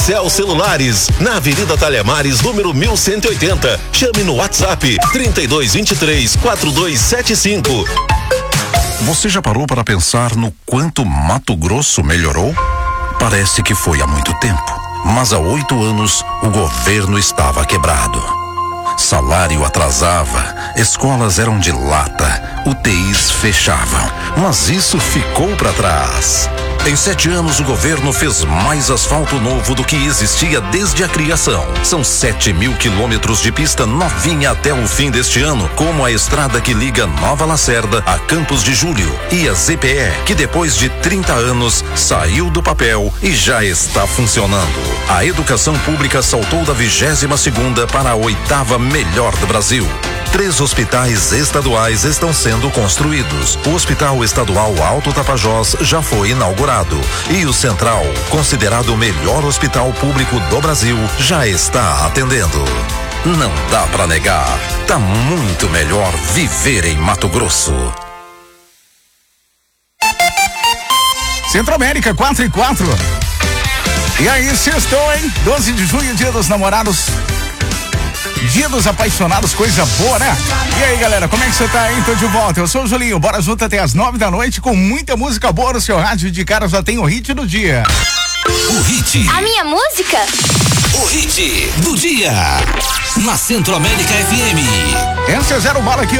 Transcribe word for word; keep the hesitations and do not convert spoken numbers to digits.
Excel Celulares, na Avenida Talhamares, número mil cento e oitenta. Chame no WhatsApp trinta e dois, vinte e três, quarenta e dois setenta e cinco. Você já parou para pensar no quanto Mato Grosso melhorou? Parece que foi há muito tempo, mas há oito anos o governo estava quebrado. Salário atrasava, escolas eram de lata, U T Is fechavam, mas isso ficou para trás. Em sete anos o governo fez mais asfalto novo do que existia desde a criação. São sete mil quilômetros de pista novinha até o fim deste ano, como a estrada que liga Nova Lacerda a Campos de Julho e a Z P E, que depois de trinta anos saiu do papel e já está funcionando. A educação pública saltou da vigésima segunda para a oitava melhor do Brasil. Três hospitais estaduais estão sendo construídos. O Hospital Estadual Alto Tapajós já foi inaugurado. E o Central, considerado o melhor hospital público do Brasil, já está atendendo. Não dá pra negar, tá muito melhor viver em Mato Grosso. Centro-América quatro e quatro. E aí, sextou, hein? doze de junho, dia dos namorados. Dia dos apaixonados, coisa boa, né? E aí, galera, como é que você tá aí? Tô de volta, eu sou o Julinho, bora junto até as nove da noite com muita música boa no seu rádio. De cara já tem o hit do dia. O hit. A minha música? O hit do dia. Na Centro-América F M. Essa é Zero Bala aqui, ó.